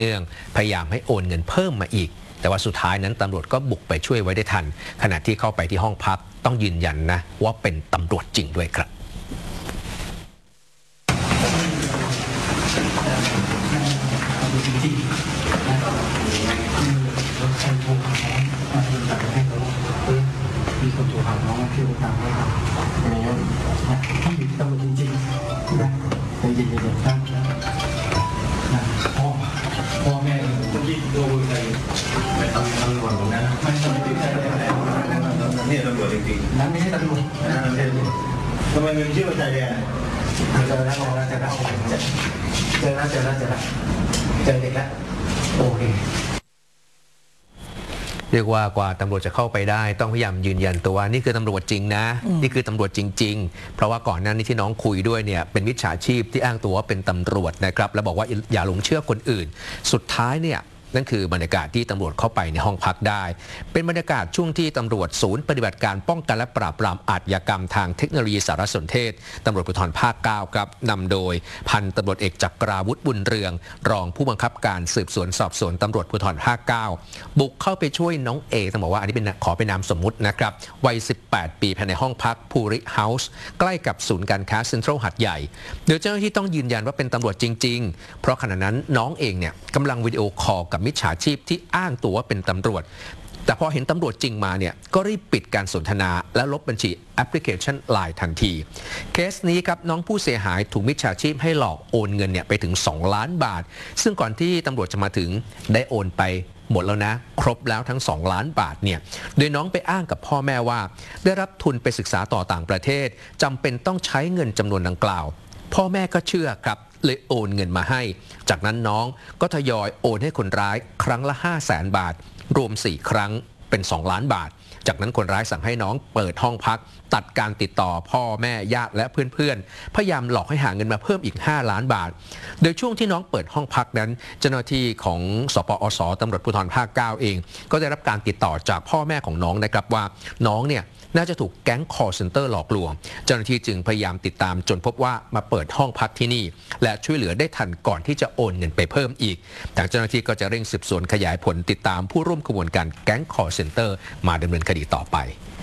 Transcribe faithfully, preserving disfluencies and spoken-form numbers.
เนื่องพยายามให้โอนเงินเพิ่มมาอีกแต่ว่าสุดท้ายนั้นตำรวจก็บุกไปช่วยไว้ได้ทันขณะที่เข้าไปที่ห้องพักต้องยืนยันนะว่าเป็นตำรวจจริงด้วยครับมีคนโทรหาน้องที่โรงพยาบาลให้ครับอะไรเงี้ยที่อยู่ตำรวจจริงๆนะใจเย็นๆตั้งนะพ่อพ่อแม่คนที่โดนอะไรไม่ทำตำรวจตรงนั้นไม่ใช่ไม่ใช่นี่ตำรวจจริงๆนั้นไม่ใช่ตำรวจนั่นไม่ใช่ตำรวจทำไมมันชื่อว่าใจแดงเจอแล้วเจอแล้วเจอแล้วเจอแล้วเจอแล้วเจอเด็กแล้วโอเคเรียกว่ากว่าตำรวจจะเข้าไปได้ต้องพยายามยืนยันตัวว่านี่คือตำรวจจริงนะนี่คือตำรวจจริงๆเพราะว่าก่อนหน้านี้ที่น้องคุยด้วยเนี่ยเป็นมิจฉาชีพที่อ้างตัวว่าเป็นตำรวจนะครับแล้วบอกว่าอย่าหลงเชื่อคนอื่นสุดท้ายเนี่ยนั่นคือบรรยากาศที่ตำรวจเข้าไปในห้องพักได้เป็นบรรยากาศช่วงที่ตำรวจศูนย์ปฏิบัติการป้องกันและปราบปรามอาชญากรรมทางเทคโนโลยีสารสนเทศตำรวจภูธรภาคเก้าครับนำโดยพันตำรวจเอกจักราวุฒิบุญเรืองรองผู้บังคับการสืบสวนสอบสวนตำรวจภูธรภาคเก้าบุกเข้าไปช่วยน้องเอต้องบอกว่าอันนี้เป็นขอเป็นนามสมมุตินะครับวัยสิบแปดปีภายในห้องพักภูริเฮาส์ใกล้กับศูนย์การค้าเซ็นทรัลหัดใหญ่โดยเจ้าหน้าที่ต้องยืนยันว่าเป็นตำรวจจริงๆเพราะขณะนั้นน้องเองเนี่ยกำลังวิดีโอคอลกับมิจฉาชีพที่อ้างตัวว่าเป็นตำรวจแต่พอเห็นตำรวจจริงมาเนี่ยก็รีบปิดการสนทนาและลบบัญชีแอปพลิเคชัน ไลน์ ทันทีเคสนี้ครับน้องผู้เสียหายถูกมิจฉาชีพให้หลอกโอนเงินเนี่ยไปถึงสองล้านบาทซึ่งก่อนที่ตำรวจจะมาถึงได้โอนไปหมดแล้วนะครบแล้วทั้งสองล้านบาทเนี่ยโดยน้องไปอ้างกับพ่อแม่ว่าได้รับทุนไปศึกษาต่อต่างประเทศจำเป็นต้องใช้เงินจำนวนดังกล่าวพ่อแม่ก็เชื่อครับเลยโอนเงินมาให้จากนั้นน้องก็ทยอยโอนให้คนร้ายครั้งละ ห้าแสน บาทรวมสี่ครั้งเป็นสองล้านบาทจากนั้นคนร้ายสั่งให้น้องเปิดห้องพักตัดการติดต่อพ่อแม่ญาติและเพื่อนๆพยายามหลอกให้หาเงินมาเพิ่มอีกห้าล้านบาทโดยช่วงที่น้องเปิดห้องพักนั้นเจ้าหน้าที่ของสปอสตำรวจภูธรภาคเก้าเองก็ได้รับการติดต่อจากพ่อแม่ของน้องนะครับว่าน้องเนี่ยน่าจะถูกแก๊ง call center หลอกลวงเจ้าหน้าที่จึงพยายามติดตามจนพบว่ามาเปิดห้องพักที่นี่และช่วยเหลือได้ทันก่อนที่จะโอนเงินไปเพิ่มอีกทางเจ้าหน้าที่ก็จะเร่งสืบสวนขยายผลติดตามผู้ร่วมขบวนการแก๊ง call center มาดำเนินคดีต่อไป